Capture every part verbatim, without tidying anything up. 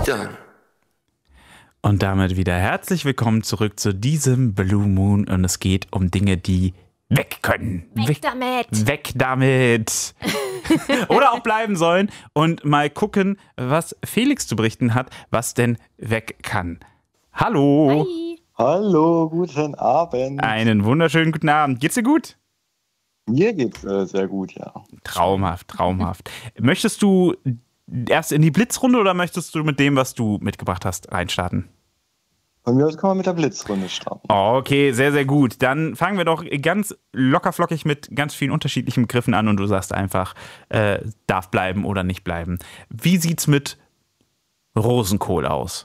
wieder. Und damit wieder herzlich willkommen zurück zu diesem Blue Moon. Und es geht um Dinge, die weg können. Weg, weg damit. Weg damit. Oder auch bleiben sollen. Und mal gucken, was Felix zu berichten hat, was denn weg kann. Hallo. Hi. Hallo, guten Abend. Einen wunderschönen guten Abend. Geht's dir gut? Mir geht's äh, sehr gut, ja. Traumhaft, traumhaft. Möchtest du erst in die Blitzrunde oder möchtest du mit dem, was du mitgebracht hast, reinstarten? Von mir aus kann man mit der Blitzrunde starten. Okay, sehr, sehr gut. Dann fangen wir doch ganz lockerflockig mit ganz vielen unterschiedlichen Begriffen an und du sagst einfach, äh, darf bleiben oder nicht bleiben. Wie sieht's mit Rosenkohl aus?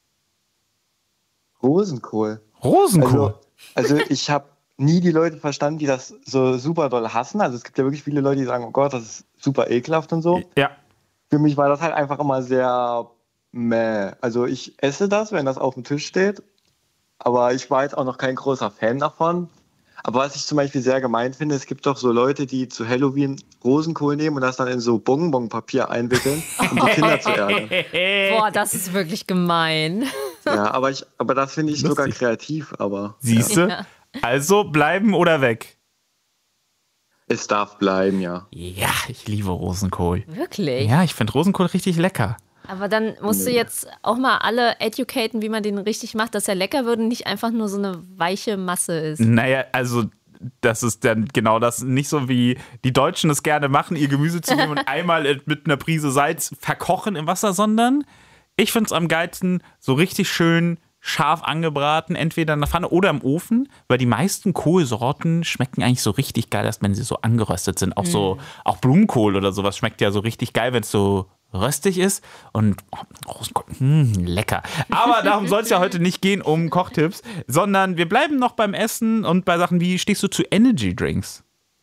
Rosenkohl. Rosenkohl? Also, also ich habe nie die Leute verstanden, die das so super doll hassen. Also es gibt ja wirklich viele Leute, die sagen, oh Gott, das ist super ekelhaft und so. Ja. Für mich war das halt einfach immer sehr meh. Also ich esse das, wenn das auf dem Tisch steht. Aber ich war jetzt auch noch kein großer Fan davon. Aber was ich zum Beispiel sehr gemein finde, es gibt doch so Leute, die zu Halloween Rosenkohl nehmen und das dann in so Bonbonpapier einwickeln, um die Kinder zu ärgern. Boah, das ist wirklich gemein. Ja, aber, ich, aber das finde ich Lustig. sogar kreativ. Aber Siehst du? Ja. Also bleiben oder weg? es darf bleiben, ja. Ja, ich liebe Rosenkohl. Wirklich? Ja, ich finde Rosenkohl richtig lecker. Aber dann musst du jetzt auch mal alle educaten, wie man den richtig macht, dass er lecker wird und nicht einfach nur so eine weiche Masse ist. Naja, also das ist dann genau das, nicht so wie die Deutschen es gerne machen, ihr Gemüse zu nehmen und einmal mit einer Prise Salz verkochen im Wasser, sondern ich finde es am geilsten so richtig schön scharf angebraten, entweder in der Pfanne oder im Ofen, weil die meisten Kohlsorten schmecken eigentlich so richtig geil, erst wenn sie so angeröstet sind. Auch so, auch Blumenkohl oder sowas schmeckt ja so richtig geil, wenn es so röstig ist und oh, Rosenkohl, mm, lecker. Aber darum soll es ja heute nicht gehen, um Kochtipps, sondern wir bleiben noch beim Essen und bei Sachen wie, stehst du zu Energy Drinks?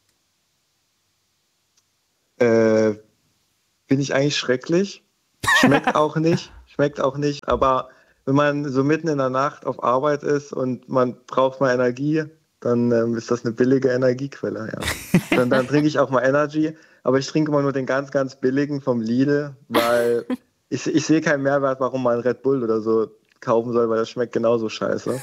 Äh, Finde ich eigentlich schrecklich. Schmeckt auch nicht. Schmeckt auch nicht. Aber wenn man so mitten in der Nacht auf Arbeit ist und man braucht mal Energie, dann ähm, ist das eine billige Energiequelle. Ja. Dann, dann trinke ich auch mal Energy. Aber ich trinke immer nur den ganz, ganz billigen vom Lidl, weil ich, ich sehe keinen Mehrwert, warum man Red Bull oder so kaufen soll, weil das schmeckt genauso scheiße.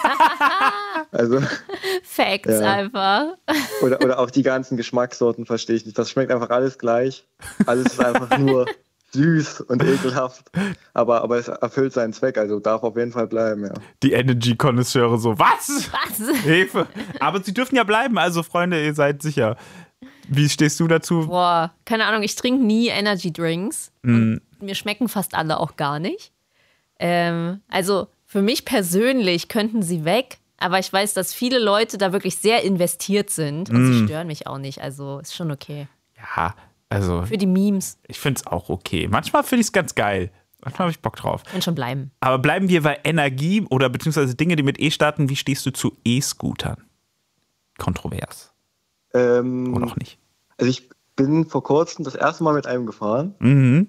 Also, Facts Ja. einfach. oder, oder auch die ganzen Geschmackssorten verstehe ich nicht. Das schmeckt einfach alles gleich. Alles ist einfach nur süß und ekelhaft. Aber, aber es erfüllt seinen Zweck, also darf auf jeden Fall bleiben, ja. Die Energy-Konnoisseure so, was? Was? Hilfe. Aber sie dürfen ja bleiben, also Freunde, ihr seid sicher. Wie stehst du dazu? Boah, keine Ahnung, ich trinke nie Energy Drinks. Und mir schmecken fast alle auch gar nicht. Ähm, also für mich persönlich könnten sie weg, aber ich weiß, dass viele Leute da wirklich sehr investiert sind und sie stören mich auch nicht, also ist schon okay. Ja, also Für die Memes ich finde es auch okay. Manchmal finde ich es ganz geil. Manchmal habe ich Bock drauf. können schon bleiben. Aber bleiben wir bei Energie oder beziehungsweise Dinge, die mit E starten. Wie stehst du zu E-Scootern? Kontrovers. Ähm, Oder auch nicht? Also ich bin vor kurzem das erste Mal mit einem gefahren. Mhm.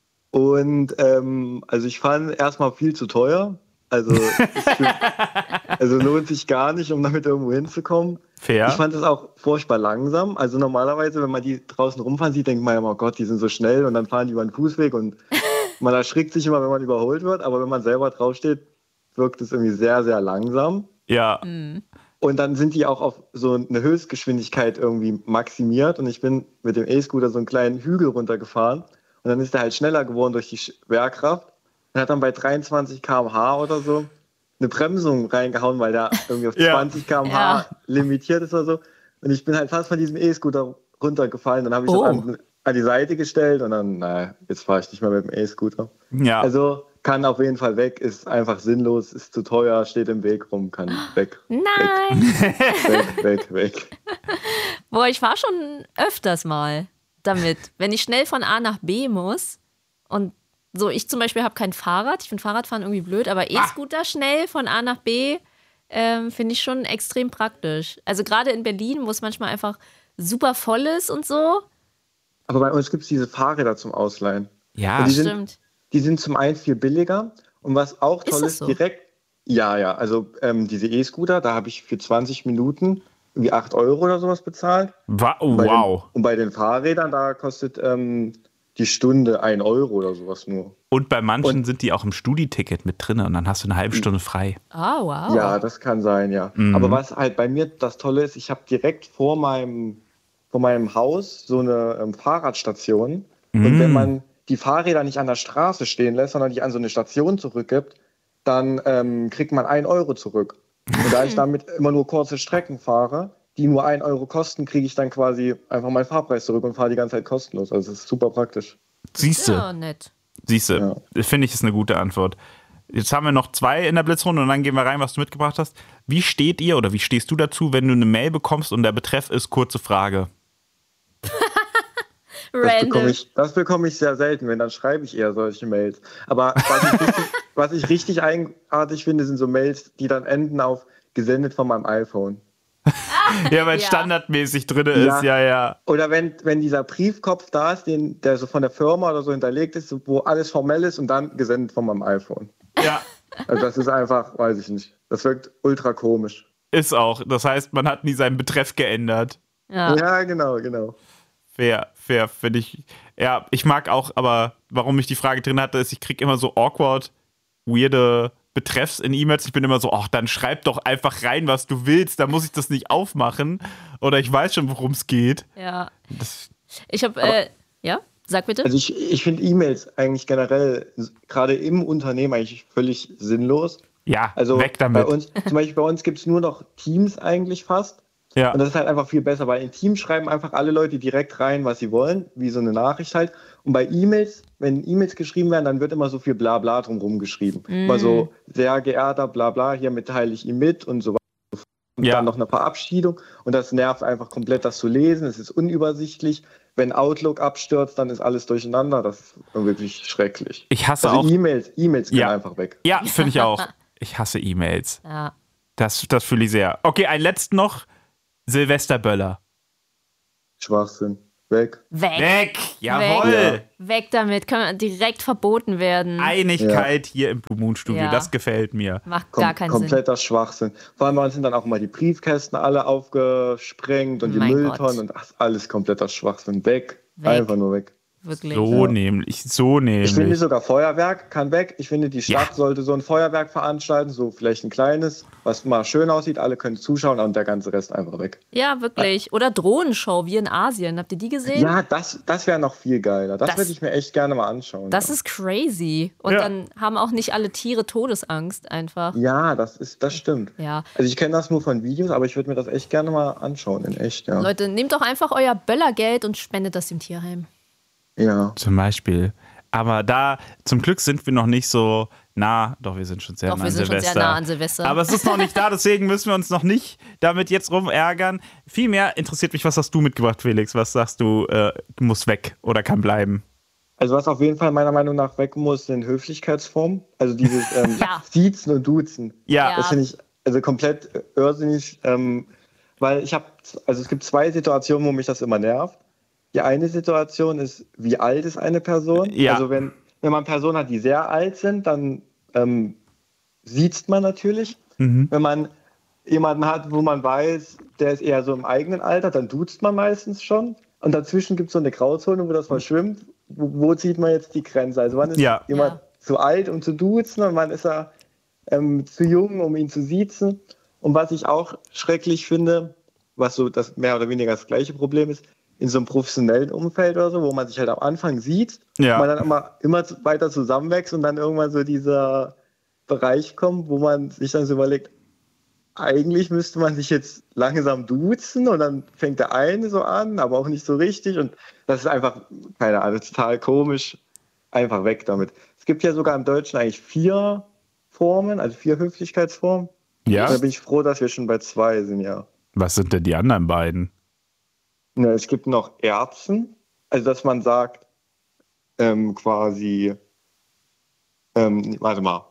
Und ähm, also ich fand erstmal viel zu teuer. Also, ist für, also lohnt sich gar nicht, um damit irgendwo hinzukommen. Fair. Ich fand es auch furchtbar langsam. Also normalerweise, wenn man die draußen rumfahren sieht, denkt man ja, oh Gott, die sind so schnell und dann fahren die über den Fußweg und man erschrickt sich immer, wenn man überholt wird. Aber wenn man selber draufsteht, wirkt es irgendwie sehr, sehr langsam. Ja. Und dann sind die auch auf so eine Höchstgeschwindigkeit irgendwie maximiert. Und ich bin mit dem E-Scooter so einen kleinen Hügel runtergefahren. Und dann ist der halt schneller geworden durch die Schwerkraft. Und hat dann bei dreiundzwanzig Kilometer pro Stunde oder so eine Bremsung reingehauen, weil der irgendwie auf Ja. zwanzig Kilometer pro Stunde limitiert ist oder so. Und ich bin halt fast von diesem E-Scooter runtergefallen. Dann habe ich Oh. das an, an die Seite gestellt und dann, naja, jetzt fahre ich nicht mehr mit dem E-Scooter. Ja. Also kann auf jeden Fall weg, ist einfach sinnlos, ist zu teuer, steht im Weg rum, kann weg. Nein! Weg, weg, weg. Boah, ich fahre schon öfters mal damit. Wenn ich schnell von A nach B muss und so, ich zum Beispiel habe kein Fahrrad, ich finde Fahrradfahren irgendwie blöd, aber E-Scooter schnell von A nach B ähm, finde ich schon extrem praktisch. Also gerade in Berlin, wo es manchmal einfach super voll ist und so. Aber bei uns gibt es diese Fahrräder zum Ausleihen. Ja. Und die sind, Stimmt. die sind zum einen viel billiger und was auch Ist toll das ist, so? direkt, ja, ja, also ähm, diese E-Scooter, da habe ich für zwanzig Minuten irgendwie acht Euro oder sowas bezahlt. Wa- oh, Bei wow. Den, und bei den Fahrrädern, da kostet ähm, die Stunde ein Euro oder sowas nur. Und bei manchen Und- sind die auch im Studi-Ticket mit drin und dann hast du eine halbe Stunde frei. Ah, wow. Ja, das kann sein, ja. Mhm. Aber was halt bei mir das Tolle ist, ich habe direkt vor meinem, vor meinem Haus so eine ähm, Fahrradstation. Mhm. Und wenn man die Fahrräder nicht an der Straße stehen lässt, sondern die an so eine Station zurückgibt, dann ähm, kriegt man ein Euro zurück. Und da ich damit immer nur kurze Strecken fahre, die nur ein Euro kosten, kriege ich dann quasi einfach meinen Fahrpreis zurück und fahre die ganze Zeit kostenlos. Also es ist super praktisch. Siehst du, Ja, nett. siehst du, finde ich, ist eine gute Antwort. Jetzt haben wir noch zwei in der Blitzrunde und dann gehen wir rein, was du mitgebracht hast. Wie steht ihr oder wie stehst du dazu, wenn du eine Mail bekommst und der Betreff ist kurze Frage? Das bekomme Random. ich, das bekomme ich sehr selten, wenn dann schreibe ich eher solche Mails. Aber was ich richtig, was ich richtig eigenartig finde, sind so Mails, die dann enden auf gesendet von meinem iPhone. Ja, weil Ja. standardmäßig drin Ja. ist, ja, ja. Oder wenn, wenn dieser Briefkopf da ist, den, der so von der Firma oder so hinterlegt ist, wo alles formell ist und dann gesendet von meinem iPhone. Ja, Also das ist einfach, weiß ich nicht. Das wirkt ultra komisch. ist auch. Das heißt, man hat nie seinen Betreff geändert. Ja. Ja, genau, genau. Fair, fair, finde ich. Ja, ich mag auch, aber warum ich die Frage drin hatte, ist, ich kriege immer so awkward, weirde Betreffs in E-Mails. Ich bin immer so, ach, dann schreib doch einfach rein, was du willst. Da muss ich das nicht aufmachen. Oder ich weiß schon, worum es geht. ja. Das, Ich habe, äh, ja, sag bitte. Also ich, ich finde E-Mails eigentlich generell, gerade im Unternehmen, eigentlich völlig sinnlos. ja, Also weg damit. bei uns, zum Beispiel bei uns gibt es nur noch Teams eigentlich fast. ja. Und das ist halt einfach viel besser, weil in Teams schreiben einfach alle Leute direkt rein, was sie wollen, wie so eine Nachricht halt. Und bei E-Mails, wenn E-Mails geschrieben werden, dann wird immer so viel Blabla drumherum geschrieben. Mm. Immer so, sehr geehrter Blabla, hiermit teile ich ihm mit und so weiter. Und Ja. dann noch eine Verabschiedung. Und das nervt einfach komplett, das zu lesen. Es ist unübersichtlich. Wenn Outlook abstürzt, dann ist alles durcheinander. Das ist wirklich schrecklich. Ich hasse Also auch. E-Mails, E-Mails können Ja. einfach weg. Ja, finde ich auch. Ich hasse E-Mails. Ja. Das, das fühle ich sehr. Okay, ein letzten noch. Silvesterböller. Schwachsinn. Weg. Weg. Weg! Jawohl! Weg. Weg damit. Kann direkt verboten werden. Einigkeit hier im Blue Moon Studio. Ja. Das gefällt mir. Macht Kom gar keinen Sinn. kompletter Schwachsinn. Vor allem bei uns sind dann auch immer die Briefkästen alle aufgesprengt und die Mein Mülltonnen Gott. und ach, alles kompletter Schwachsinn. Weg. Weg. Einfach nur weg. Wirklich. So Ja. nämlich. So Ich finde nämlich. sogar Feuerwerk kann weg. Ich finde, die Stadt Ja. sollte so ein Feuerwerk veranstalten, so vielleicht ein kleines, was mal schön aussieht. Alle können zuschauen und der ganze Rest einfach weg. Ja, wirklich. Oder Drohnenshow wie in Asien. Habt ihr die gesehen? Ja, das, das wäre noch viel geiler. Das, Das- würde ich mir echt gerne mal anschauen. Das ja. ist crazy. Und Ja. dann haben auch nicht alle Tiere Todesangst einfach. Ja, das ist, das stimmt. Ja. Also ich kenne das nur von Videos, aber ich würde mir das echt gerne mal anschauen, in echt, ja. Leute, nehmt doch einfach euer Böllergeld und spendet das dem Tierheim. Ja. Zum Beispiel. Aber da, zum Glück sind wir noch nicht so nah. Doch, wir sind schon sehr Doch, nah wir an sind schon Silvester. sehr nah an Silvester. Aber es ist noch nicht da, deswegen müssen wir uns noch nicht damit jetzt rumärgern. Vielmehr interessiert mich, was hast du mitgebracht, Felix? Was sagst du, äh, muss weg oder kann bleiben? Also was auf jeden Fall meiner Meinung nach weg muss, sind Höflichkeitsformen. Also dieses ähm, Ja. Siezen und Duzen. Ja, Ja. Das finde ich also komplett irrsinnig, ähm, weil ich habe, also es gibt zwei Situationen, wo mich das immer nervt. Die eine Situation ist, wie alt ist eine Person? Ja. Also wenn, wenn man Personen hat, die sehr alt sind, dann ähm, siezt man natürlich. Mhm. Wenn man jemanden hat, wo man weiß, der ist eher so im eigenen Alter, dann duzt man meistens schon. Und dazwischen gibt es so eine Grauzone, wo das verschwimmt. Wo, wo zieht man jetzt die Grenze? Also wann ist Ja. jemand Ja. zu alt, um zu duzen und wann ist er ähm, zu jung, um ihn zu siezen? Und was ich auch schrecklich finde, was so das mehr oder weniger das gleiche Problem ist, in so einem professionellen Umfeld oder so, wo man sich halt am Anfang sieht, Ja. man dann immer, immer zu- weiter zusammenwächst und dann irgendwann so dieser Bereich kommt, wo man sich dann so überlegt, eigentlich müsste man sich jetzt langsam duzen und dann fängt der eine so an, aber auch nicht so richtig und das ist einfach, keine Ahnung, total komisch, einfach weg damit. Es gibt ja sogar im Deutschen eigentlich vier Formen, also vier Höflichkeitsformen. Ja? Da bin ich froh, dass wir schon bei zwei sind, ja. Was sind denn die anderen beiden? Ja, es gibt noch Erzen, also dass man sagt, ähm, quasi, ähm, warte mal.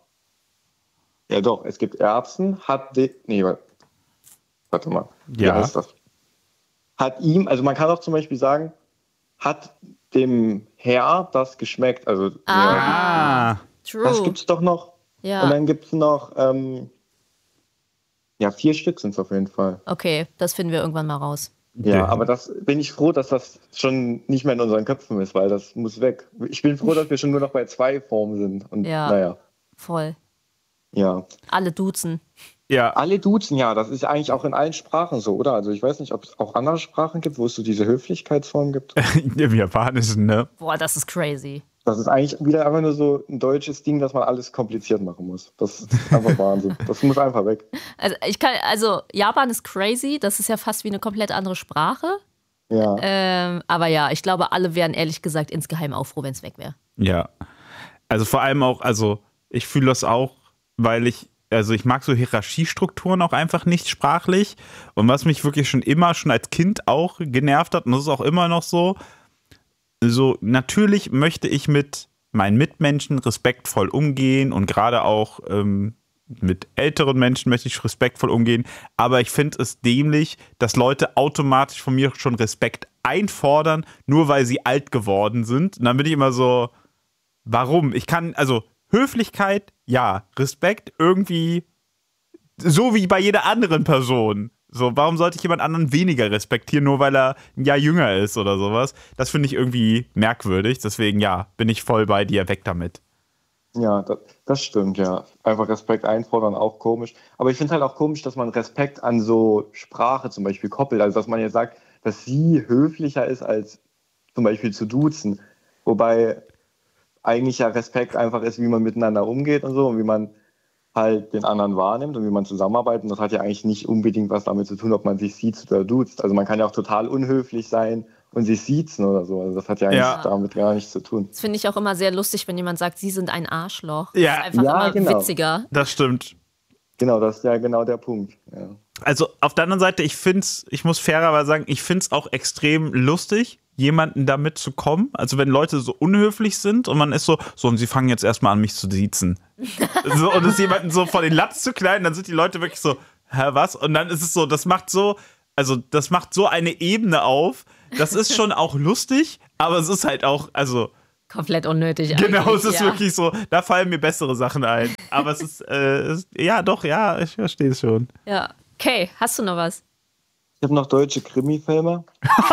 Ja doch, es gibt Erbsen, hat de, nee, wa- warte mal, wie Ja. heißt das? Hat ihm, also man kann auch zum Beispiel sagen, hat dem Herr das geschmeckt, also Ah. ja, Ah, True. das gibt's doch noch. Ja. Und dann gibt's noch, ähm, ja, vier Stück sind es auf jeden Fall. Okay, das finden wir irgendwann mal raus. Ja, aber das bin ich froh, dass das schon nicht mehr in unseren Köpfen ist, weil das muss weg. Ich bin froh, dass wir schon nur noch bei zwei Formen sind. Und Ja. naja, Voll. ja. Alle duzen. Ja, Alle duzen, ja, das ist eigentlich auch in allen Sprachen so, oder? Also ich weiß nicht, ob es auch andere Sprachen gibt, wo es so diese Höflichkeitsform gibt. im Japanischen, ne? Boah, das ist crazy. Das ist eigentlich wieder einfach nur so ein deutsches Ding, dass man alles kompliziert machen muss. Das ist einfach Wahnsinn. Das muss einfach weg. Also ich kann, also Japan ist crazy, das ist ja fast wie eine komplett andere Sprache. Ja. Ähm, aber ja, ich glaube, alle wären ehrlich gesagt insgeheim auch froh, wenn es weg wäre. Ja. Also vor allem auch, also ich fühle das auch, weil ich, also ich mag so Hierarchiestrukturen auch einfach nicht sprachlich. Und was mich wirklich schon immer, schon als Kind auch genervt hat, und das ist auch immer noch so, so natürlich möchte ich mit meinen Mitmenschen respektvoll umgehen und gerade auch ähm, mit älteren Menschen möchte ich respektvoll umgehen, aber ich finde es dämlich, dass Leute automatisch von mir schon Respekt einfordern, nur weil sie alt geworden sind. Und dann bin ich immer so, warum? Ich kann, also Höflichkeit, ja, Respekt irgendwie so wie bei jeder anderen Person. So, warum sollte ich jemand anderen weniger respektieren, nur weil er ein Jahr jünger ist oder sowas? Das finde ich irgendwie merkwürdig. Deswegen, ja, bin ich voll bei dir, weg damit. Ja, das, das stimmt, ja. Einfach Respekt einfordern, auch komisch. Aber ich finde halt auch komisch, dass man Respekt an so Sprache zum Beispiel koppelt. Also, dass man jetzt sagt, dass sie höflicher ist, als zum Beispiel zu duzen. Wobei eigentlich ja Respekt einfach ist, wie man miteinander umgeht und so und wie man halt den anderen wahrnimmt und wie man zusammenarbeitet. Und das hat ja eigentlich nicht unbedingt was damit zu tun, ob man sich sieht oder duzt. Also man kann ja auch total unhöflich sein und sich siezen oder so. Also das hat ja eigentlich Ja. damit gar nichts zu tun. Das finde ich auch immer sehr lustig, wenn jemand sagt, sie sind ein Arschloch. Ja. Das ist einfach Ja, immer genau. witziger. Das stimmt. Genau, das ist ja genau der Punkt. Ja. Also auf der anderen Seite, ich finde es, ich muss fairerweise sagen, ich finde es auch extrem lustig, jemanden damit zu kommen. Also wenn Leute so unhöflich sind und man ist so, so und sie fangen jetzt erstmal an, mich zu siezen. So, und es jemanden so vor den Latz zu knallen, dann sind die Leute wirklich so, hä, was? Und dann ist es so, das macht so, also das macht so eine Ebene auf. Das ist schon auch lustig, aber es ist halt auch, also Komplett unnötig. genau, eigentlich, es ist ja. wirklich so, da fallen mir bessere Sachen ein. Aber es ist, äh, es, ja doch, ja, ich verstehe es schon. Ja. Okay, hast du noch was? Ich habe noch deutsche Krimi-Filme.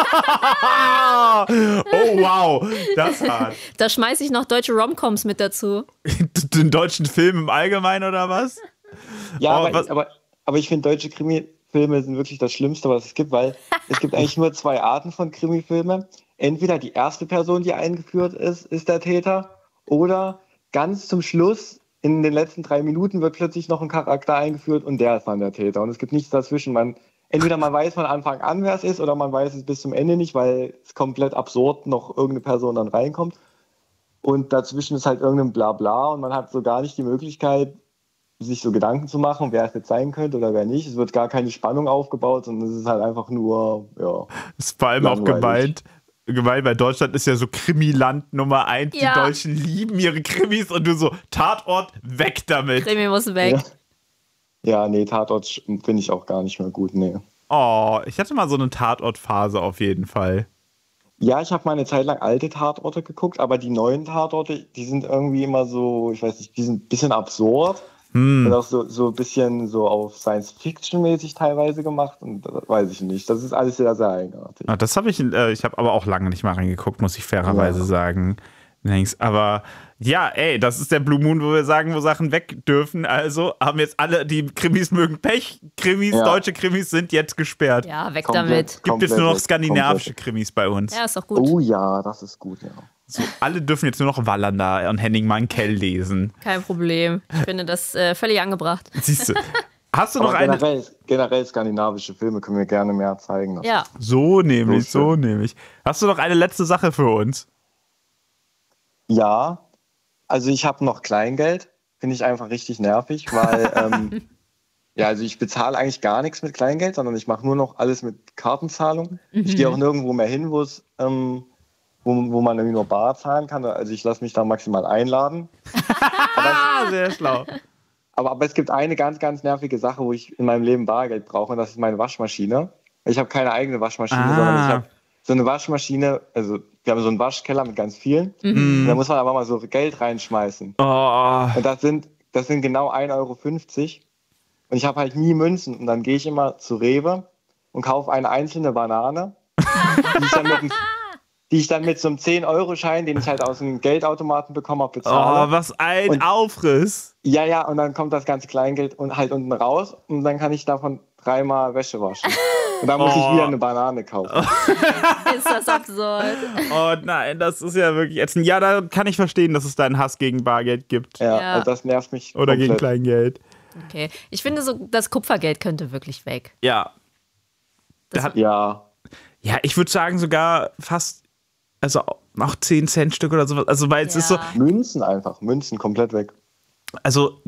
Oh wow, das hart. Da schmeiße ich noch deutsche Romcoms mit dazu. Den deutschen Film im Allgemeinen oder was? Ja, Oh, aber, was- aber, aber ich finde, deutsche Krimi-Filme sind wirklich das Schlimmste, was es gibt, weil es gibt eigentlich nur zwei Arten von Krimi-Filmen. Entweder die erste Person, die eingeführt ist, ist der Täter, oder ganz zum Schluss, in den letzten drei Minuten, wird plötzlich noch ein Charakter eingeführt und der ist dann der Täter. Und es gibt nichts dazwischen. Man, entweder man weiß von Anfang an, wer es ist, oder man weiß es bis zum Ende nicht, weil es komplett absurd noch irgendeine Person dann reinkommt. Und dazwischen ist halt irgendein Blabla und man hat so gar nicht die Möglichkeit, sich so Gedanken zu machen, wer es jetzt sein könnte oder wer nicht. Es wird gar keine Spannung aufgebaut, sondern es ist halt einfach nur, ja. Ist vor allem auch Langweilig. gemeint. Gemeint, weil Deutschland ist ja so Krimiland Nummer eins. Ja. Die Deutschen lieben ihre Krimis und du so, Tatort, weg damit. Krimi muss weg. Ja. Ja, nee, Tatort finde ich auch gar nicht mehr gut, nee. Oh, ich hatte mal so eine Tatort-Phase auf jeden Fall. Ja, ich habe mal eine Zeit lang alte Tatorte geguckt, aber die neuen Tatorte, die sind irgendwie immer so, ich weiß nicht, die sind ein bisschen absurd. Und auch so, so ein bisschen so auf Science-Fiction-mäßig teilweise gemacht und das weiß ich nicht. Das ist alles sehr, sehr eigenartig. Ah, das habe ich, äh, ich habe aber auch lange nicht mal reingeguckt, muss ich fairerweise Ja. sagen. Längst. Aber ja, ey, das ist der Blue Moon, wo wir sagen, wo Sachen weg dürfen. Also haben jetzt alle, die Krimis mögen Pech. Krimis, Ja. deutsche Krimis sind jetzt gesperrt. Ja, weg Komplett. damit. Gibt Komplett jetzt nur noch weg, skandinavische komplett. Krimis bei uns. Ja, ist doch gut. Oh ja, das ist gut, ja. So, alle dürfen jetzt nur noch Wallander und Henning Mankell lesen. Kein Problem. Ich finde das äh, völlig angebracht. Siehst du. Hast du noch Aber eine? generell, generell skandinavische Filme können wir gerne mehr zeigen. Das Ja. So nämlich, So so nämlich. Hast du noch eine letzte Sache für uns? Ja, also ich habe noch Kleingeld, finde ich einfach richtig nervig, weil ähm, ja, also ich bezahle eigentlich gar nichts mit Kleingeld, sondern ich mache nur noch alles mit Kartenzahlung. Ich gehe auch nirgendwo mehr hin, wo es ähm, wo, wo man irgendwie nur bar zahlen kann. Also ich lasse mich da maximal einladen. Ah, sehr schlau. Aber, aber es gibt eine ganz, ganz nervige Sache, wo ich in meinem Leben Bargeld brauche, und das ist meine Waschmaschine. Ich habe keine eigene Waschmaschine, Ah. sondern ich habe so eine Waschmaschine, also wir haben so einen Waschkeller mit ganz vielen. Und da muss man aber mal so Geld reinschmeißen. Oh, Und das sind, das sind genau ein Euro fünfzig. Und ich habe halt nie Münzen. Und dann gehe ich immer zu Rewe und kaufe eine einzelne Banane, die ich dann mit, einem, die ich dann mit so einem zehn-Euro-Schein, den ich halt aus dem Geldautomaten bekommen habe, bezahle. Oh, was ein und, Aufriss. Ja, ja, und dann kommt das ganze Kleingeld und halt unten raus und dann kann ich davon dreimal Wäsche waschen. Und dann muss oh. ich wieder eine Banane kaufen. Ist das absurd. Oh nein, das ist ja wirklich ätzend. Ja, da kann ich verstehen, dass es da einen Hass gegen Bargeld gibt. Ja, ja. Also das nervt mich Oder komplett. gegen Kleingeld. Okay, ich finde, so das Kupfergeld könnte wirklich weg. Ja. Das hat, ja. Ja, ich würde sagen sogar fast, also auch zehn Cent Stück oder sowas. Also weil es ja. ist so... Münzen einfach, Münzen komplett weg. Also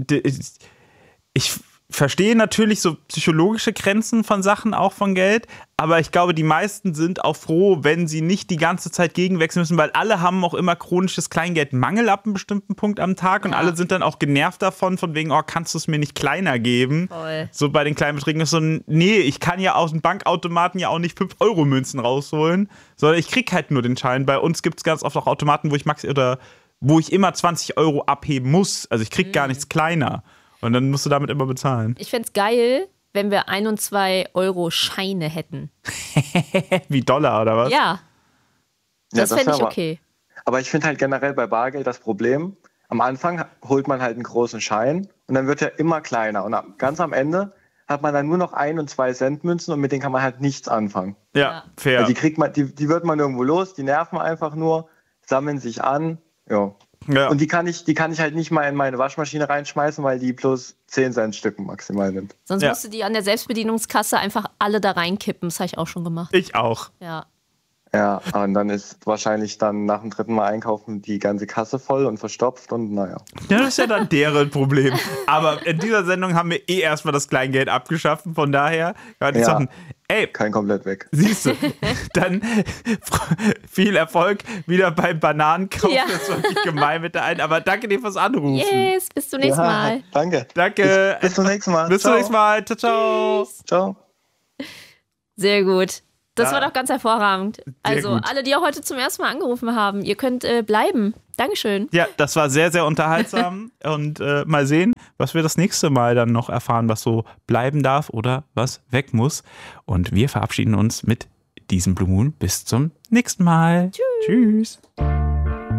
ich verstehe natürlich so psychologische Grenzen von Sachen, auch von Geld, aber ich glaube, die meisten sind auch froh, wenn sie nicht die ganze Zeit gegenwechseln müssen, weil alle haben auch immer chronisches Kleingeldmangel ab einem bestimmten Punkt am Tag und ja. alle sind dann auch genervt davon, von wegen, oh, kannst du es mir nicht kleiner geben? Voll. So bei den kleinen Beträgen ist so, nee, ich kann ja aus dem Bankautomaten ja auch nicht fünf Euro Münzen rausholen, sondern ich krieg halt nur den Schein. Bei uns gibt es ganz oft auch Automaten, wo ich max oder wo ich immer zwanzig Euro abheben muss. Also ich krieg mhm. gar nichts kleiner. Und dann musst du damit immer bezahlen. Ich fände es geil, wenn wir ein- und zwei Euro Scheine hätten. Wie Dollar oder was? Ja. Das, ja, das fände ich aber, okay. Aber ich finde halt generell bei Bargeld das Problem, am Anfang holt man halt einen großen Schein und dann wird er immer kleiner. Und ganz am Ende hat man dann nur noch ein- und zwei Cent Münzen und mit denen kann man halt nichts anfangen. Ja, ja. fair. Weil die kriegt man, die, die wird man irgendwo los, die nerven einfach nur, sammeln sich an, ja. Ja. Und die kann ich, die kann ich halt nicht mal in meine Waschmaschine reinschmeißen, weil die bloß zehn Cent Stücken maximal nimmt. Sonst ja. musst du die an der Selbstbedienungskasse einfach alle da reinkippen. Das habe ich auch schon gemacht. Ich auch. Ja. Ja, und dann ist wahrscheinlich dann nach dem dritten Mal einkaufen die ganze Kasse voll und verstopft und naja. Ja, das ist ja dann deren Problem. Aber in dieser Sendung haben wir eh erstmal das Kleingeld abgeschafft, von daher kann ich ja, sagen, ey, kein komplett weg. Siehst du, dann viel Erfolg wieder beim Bananenkauf. Ja. Das war wirklich gemein mit der einen, aber danke dir fürs Anrufen. Yes, bis zum nächsten ja, Mal. Danke. Danke. Bis, bis zum nächsten Mal. Bis ciao. zum nächsten Mal. Ciao, ciao. Tschüss. Ciao. Sehr gut. Das ja. war doch ganz hervorragend. Sehr also gut. alle, die auch heute zum ersten Mal angerufen haben, ihr könnt äh, bleiben. Dankeschön. Ja, das war sehr, sehr unterhaltsam und äh, mal sehen, was wir das nächste Mal dann noch erfahren, was so bleiben darf oder was weg muss. Und wir verabschieden uns mit diesem Blue Moon. Bis zum nächsten Mal. Tschüss. Tschüss.